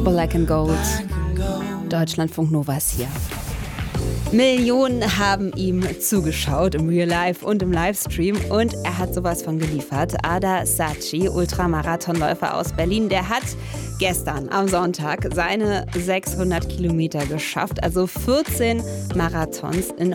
Black and Gold. Deutschlandfunk Nova ist hier. Millionen haben ihm zugeschaut im Real Life und im Livestream und er hat sowas von geliefert. Ada Saatchi, Ultramarathonläufer aus Berlin, der hat gestern am Sonntag seine 600 Kilometer geschafft, also 14 Marathons in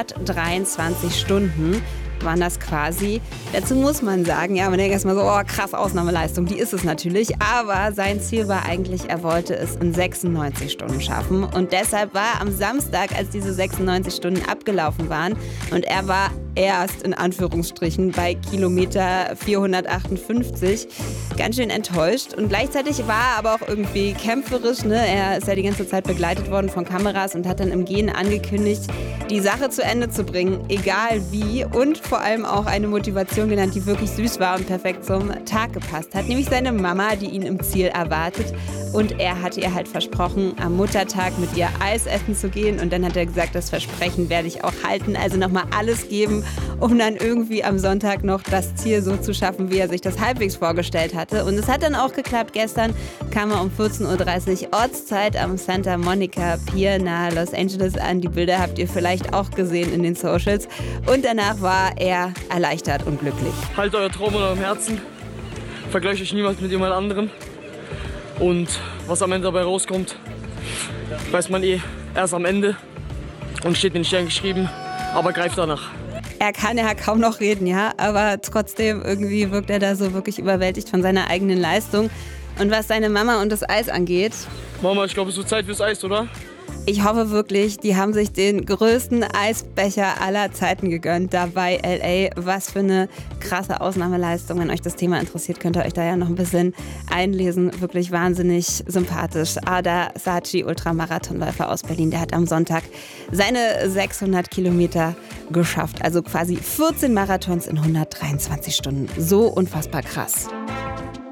123 Stunden. Waren das quasi. Dazu muss man sagen, ja, man denkt erstmal so, oh krass, Ausnahmeleistung, die ist es natürlich. Aber sein Ziel war eigentlich, er wollte es in 96 Stunden schaffen. Und deshalb war am Samstag, als diese 96 Stunden abgelaufen waren und er war erst in Anführungsstrichen bei Kilometer 458 ganz schön enttäuscht. Und gleichzeitig war er aber auch irgendwie kämpferisch. Ne? Er ist ja die ganze Zeit begleitet worden von Kameras und hat dann im Gehen angekündigt, die Sache zu Ende zu bringen, egal wie. Und vor allem auch eine Motivation genannt, die wirklich süß war und perfekt zum Tag gepasst hat. Nämlich seine Mama, die ihn im Ziel erwartet. Und er hatte ihr halt versprochen, am Muttertag mit ihr Eis essen zu gehen. Und dann hat er gesagt, das Versprechen werde ich auch halten. Also nochmal alles geben, um dann irgendwie am Sonntag noch das Ziel so zu schaffen, wie er sich das halbwegs vorgestellt hatte. Und es hat dann auch geklappt. Gestern kam er um 14.30 Uhr Ortszeit am Santa Monica Pier nahe Los Angeles an. Die Bilder habt ihr vielleicht auch gesehen in den Socials. Und danach war er erleichtert und glücklich. Haltet euer Traum in eurem Herzen. Vergleicht euch niemals mit jemand anderem. Und was am Ende dabei rauskommt, weiß man erst am Ende und steht in den Sternen geschrieben, aber greift danach. Er kann ja kaum noch reden, ja, aber trotzdem irgendwie wirkt er da so wirklich überwältigt von seiner eigenen Leistung. Und was seine Mama und das Eis angeht... Mama, ich glaube, es wird Zeit fürs Eis, oder? Ich hoffe wirklich, die haben sich den größten Eisbecher aller Zeiten gegönnt, da bei L.A. Was für eine krasse Ausnahmeleistung. Wenn euch das Thema interessiert, könnt ihr euch da ja noch ein bisschen einlesen. Wirklich wahnsinnig sympathisch. Ada Saatchi, Ultramarathonläufer aus Berlin, der hat am Sonntag seine 600 Kilometer geschafft. Also quasi 14 Marathons in 123 Stunden. So unfassbar krass.